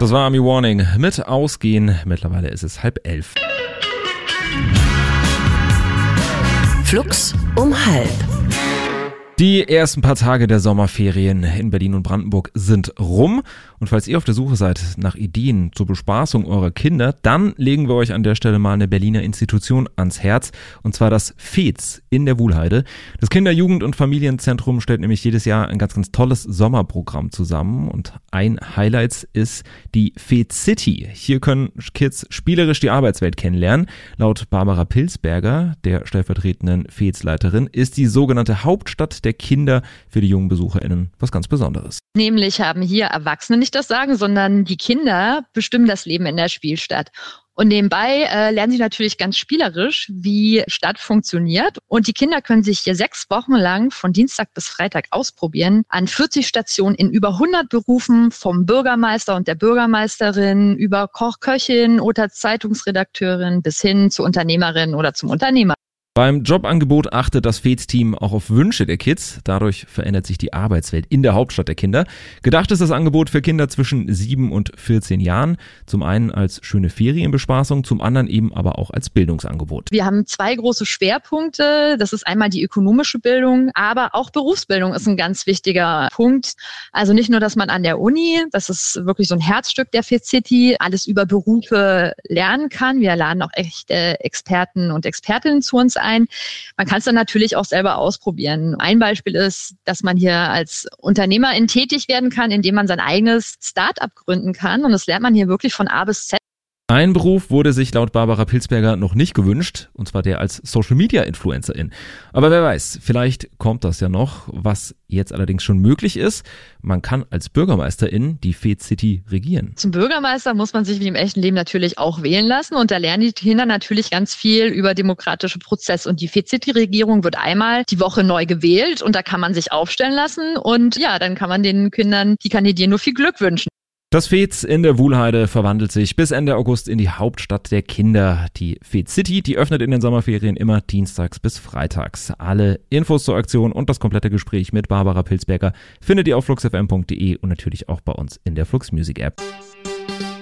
Das war Army Warning mit Ausgehen. Mittlerweile ist es 10:30. Flux um 12:30. Die ersten paar Tage der Sommerferien in Berlin und Brandenburg sind rum. Und falls ihr auf der Suche seid nach Ideen zur Bespaßung eurer Kinder, dann legen wir euch an der Stelle mal eine Berliner Institution ans Herz. Und zwar das FEZ in der Wuhlheide. Das Kinder-, Jugend- und Familienzentrum stellt nämlich jedes Jahr ein ganz, ganz tolles Sommerprogramm zusammen. Und ein Highlight ist die FEZ City. Hier können Kids spielerisch die Arbeitswelt kennenlernen. Laut Barbara Pilsberger, der stellvertretenden FEZ-Leiterin, ist die sogenannte Hauptstadt der Kinder für die jungen BesucherInnen was ganz Besonderes. Nämlich haben hier Erwachsene nicht das Sagen, sondern die Kinder bestimmen das Leben in der Spielstadt. Und nebenbei lernen sie natürlich ganz spielerisch, wie Stadt funktioniert. Und die Kinder können sich hier 6 Wochen lang von Dienstag bis Freitag ausprobieren an 40 Stationen in über 100 Berufen, vom Bürgermeister und der Bürgermeisterin über Koch, Köchin oder Zeitungsredakteurin bis hin zur Unternehmerin oder zum Unternehmer. Beim Jobangebot achtet das FEZ-Team auch auf Wünsche der Kids. Dadurch verändert sich die Arbeitswelt in der Hauptstadt der Kinder. Gedacht ist das Angebot für Kinder zwischen 7 und 14 Jahren. Zum einen als schöne Ferienbespaßung, zum anderen eben aber auch als Bildungsangebot. Wir haben 2 große Schwerpunkte. Das ist einmal die ökonomische Bildung, aber auch Berufsbildung ist ein ganz wichtiger Punkt. Also nicht nur, dass man an der Uni, das ist wirklich so ein Herzstück der FEZ City, alles über Berufe lernen kann. Wir laden auch echte Experten und Expertinnen zu uns ein. Man kann es dann natürlich auch selber ausprobieren. Ein Beispiel ist, dass man hier als Unternehmerin tätig werden kann, indem man sein eigenes Start-up gründen kann. Und das lernt man hier wirklich von A bis Z. Ein Beruf wurde sich laut Barbara Pilsberger noch nicht gewünscht, und zwar der als Social-Media-Influencerin. Aber wer weiß, vielleicht kommt das ja noch. Was jetzt allerdings schon möglich ist, man kann als Bürgermeisterin die FEZ City regieren. Zum Bürgermeister muss man sich wie im echten Leben natürlich auch wählen lassen. Und da lernen die Kinder natürlich ganz viel über demokratische Prozesse. Und die FEZ City-Regierung wird einmal die Woche neu gewählt und da kann man sich aufstellen lassen. Und ja, dann kann man den Kindern, die kandidieren, nur viel Glück wünschen. Das FEZ in der Wuhlheide verwandelt sich bis Ende August in die Hauptstadt der Kinder. Die FEZ City, die öffnet in den Sommerferien immer dienstags bis freitags. Alle Infos zur Aktion und das komplette Gespräch mit Barbara Pilsberger findet ihr auf fluxfm.de und natürlich auch bei uns in der Flux Music App.